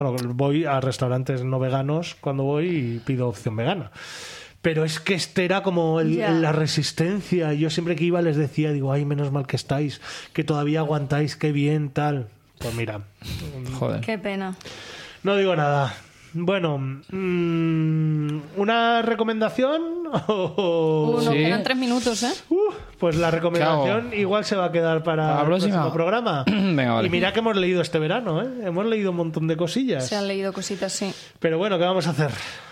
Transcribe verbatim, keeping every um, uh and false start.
Bueno, voy a restaurantes no veganos cuando voy y pido opción vegana. Pero es que este era como el, Ya. la resistencia. Yo siempre que iba les decía, digo, ay, menos mal que estáis, que todavía aguantáis, qué bien, tal. Pues mira. Joder. Qué pena. No digo nada. Bueno, mmm, ¿una recomendación? Uh, nos Sí. quedan tres minutos, ¿eh? Uh, pues la recomendación ¿Qué hago? igual se va a quedar para ¿Para la el próxima? próximo programa. Venga, vale. Y mira que hemos leído este verano, ¿eh? Hemos leído un montón de cosillas. Se han leído cositas, sí. Pero bueno, ¿qué vamos a hacer?